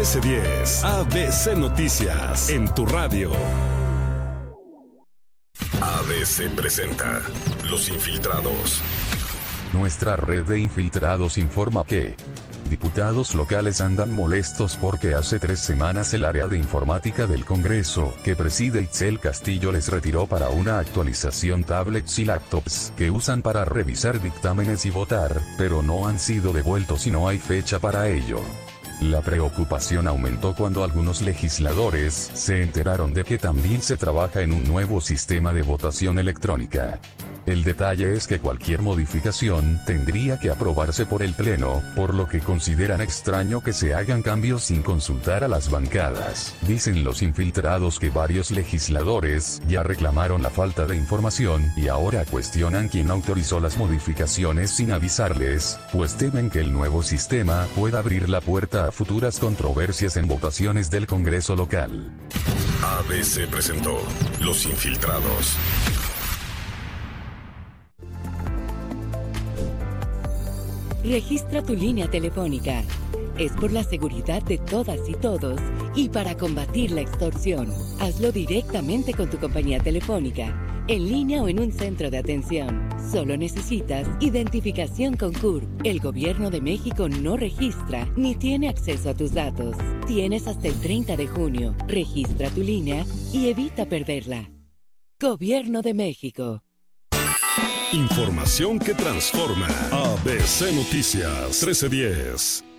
S10 ABC Noticias en tu radio. ABC presenta Los Infiltrados. Nuestra red de infiltrados informa que diputados locales andan molestos porque hace 3 semanas el área de informática del Congreso, que preside Itzel Castillo, les retiró para una actualización tablets y laptops que usan para revisar dictámenes y votar, pero no han sido devueltos y no hay fecha para ello. La preocupación aumentó cuando algunos legisladores se enteraron de que también se trabaja en un nuevo sistema de votación electrónica. El detalle es que cualquier modificación tendría que aprobarse por el Pleno, por lo que consideran extraño que se hagan cambios sin consultar a las bancadas. Dicen los infiltrados que varios legisladores ya reclamaron la falta de información y ahora cuestionan quién autorizó las modificaciones sin avisarles, pues temen que el nuevo sistema pueda abrir la puerta a futuras controversias en votaciones del Congreso local. ABC presentó Los Infiltrados. Registra tu línea telefónica. Es por la seguridad de todas y todos y para combatir la extorsión. Hazlo directamente con tu compañía telefónica, en línea o en un centro de atención. Solo necesitas identificación con CURP. El Gobierno de México no registra ni tiene acceso a tus datos. Tienes hasta el 30 de junio. Registra tu línea y evita perderla. Gobierno de México. Información que transforma. ABC Noticias 1310.